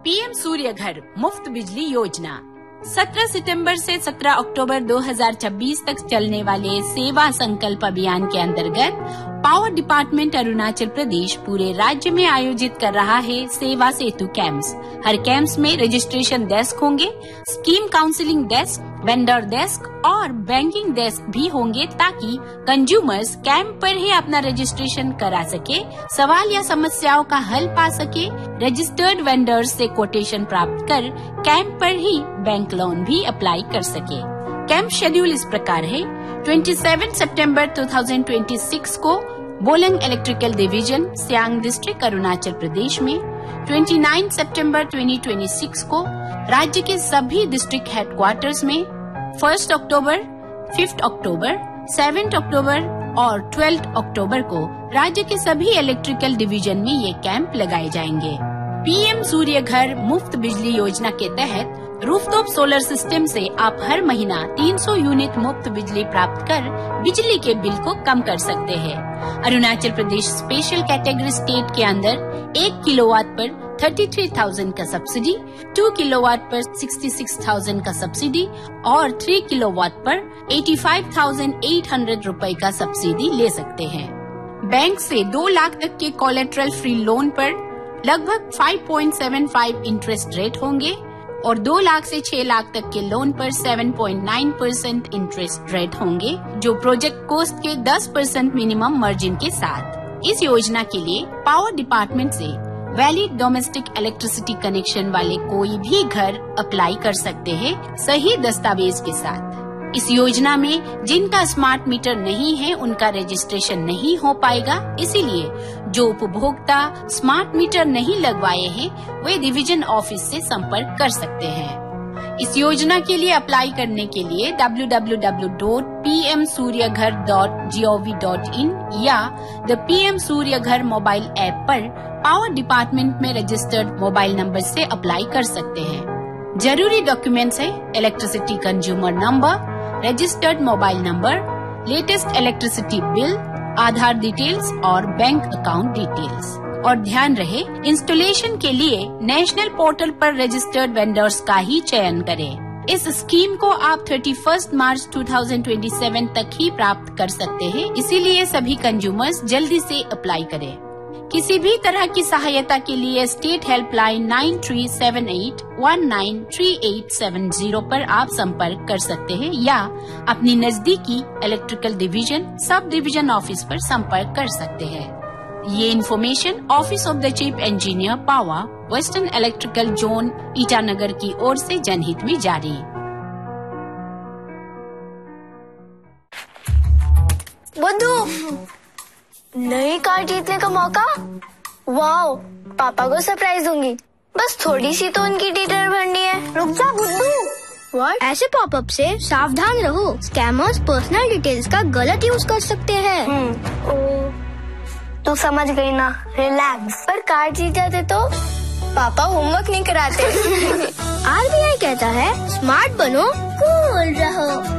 PM सूर्य घर मुफ्त बिजली योजना 17 सितंबर से 17 अक्टूबर 2026 तक चलने वाले सेवा संकल्प अभियान के अंतर्गत पावर डिपार्टमेंट अरुणाचल प्रदेश पूरे राज्य में आयोजित कर रहा है सेवा सेतु कैंप्स। हर कैंप्स में रजिस्ट्रेशन डेस्क होंगे, scheme counselling desk, vendor desk और बैंकिंग डेस्क भी होंगे ताकि कंज्यूमर्स कैंप पर ही अपना रजिस्ट्रेशन करा सके, सवाल या समस्याओं का हल पा सके, रजिस्टर्ड वेंडर्स से कोटेशन प्राप्त कर कैंप पर ही बैंक लोन भी अप्लाई कर सके। कैंप शेड्यूल इस प्रकार है। 27 सितंबर 2026 को बोलंग electrical division Siang district Arunachal Pradesh में, 29 सितंबर 2026 को राज्य के सभी डिस्ट्रिक्ट हेडक्वार्टर्स में, 1 अक्टूबर, 5 अक्टूबर, 7 अक्टूबर और 12 अक्टूबर को राज्य के सभी इलेक्ट्रिकल डिवीजन में ये कैंप लगाए जाएंगे। पीएम सूर्य घर मुफ्त बिजली योजना के तहत रूफटॉप सोलर सिस्टम से आप हर महीना 300 यूनिट मुफ्त बिजली प्राप्त कर बिजली के बिल को कम कर सकते हैं। Arunachal Pradesh special category state के अंदर 1 किलोवाट पर 33,000 का सब्सिडी, 2 किलोवाट पर 66,000 का सब्सिडी और 3 किलोवाट पर 85,800 रुपए का सब्सिडी ले सकते हैं। बैंक से 2 लाख तक के कोलेटरल फ्री लोन पर लगभग 5.75 इंटरेस्ट रेट होंगे और 2 लाख से 6 लाख तक के लोन पर 7.9% इंटरेस्ट रेट होंगे, जो प्रोजेक्ट कॉस्ट के 10% मिनिमम मार्जिन के साथ। इस योजना के लिए पावर डिपार्टमेंट से वैलिड डोमेस्टिक इलेक्ट्रिसिटी कनेक्शन वाले कोई भी घर अप्लाई कर सकते हैं सही दस्तावेज के साथ। इस योजना में जिनका स्मार्ट मीटर नहीं है उनका रजिस्ट्रेशन नहीं हो पाएगा, इसीलिए जो उपभोक्ता स्मार्ट मीटर नहीं लगवाए हैं वे डिवीजन ऑफिस से संपर्क कर सकते हैं। इस योजना के लिए अप्लाई करने के लिए www.pmsuryaghar.gov.in या द पीएम सूर्य घर मोबाइल ऐप पर पावर डिपार्टमेंट में रजिस्टर्ड मोबाइल नंबर से अप्लाई कर सकते हैं। जरूरी डॉक्यूमेंट्स है electricity consumer number, registered mobile number, latest electricity bill, आधार डिटेल्स और बैंक अकाउंट डिटेल्स। और ध्यान रहे, इंस्टॉलेशन के लिए नेशनल पोर्टल पर रजिस्टर्ड वेंडर्स का ही चयन करें। इस स्कीम को आप 31 मार्च 2027 तक ही प्राप्त कर सकते हैं, इसीलिए सभी कंज्यूमर्स जल्दी से अप्लाई करें। किसी भी तरह की सहायता के लिए स्टेट हेल्पलाइन 9378193870 पर आप संपर्क कर सकते हैं या अपनी नजदीकी electrical division sub division office पर संपर्क कर सकते हैं। ये information office of the chief engineer power western electrical zone Itanagar की ओर से जनहित में जारी। बुद्धू, नई कार जीतने का मौका। वाओ, पापा को सरप्राइज दूंगी। बस थोड़ी सी तो उनकी डिटेल भरनी है। रुक जा बुद्धू। व्हाट? ऐसे पॉपअप से सावधान रहो, स्कैमर्स पर्सनल डिटेल्स का गलत यूज कर सकते हैं। तू समझ गई ना, रिलैक्स। पर कार जीत जाते तो पापा होमवर्क नहीं कराते। आरबीआई कहता है स्मार्ट बनो, कूल रहो।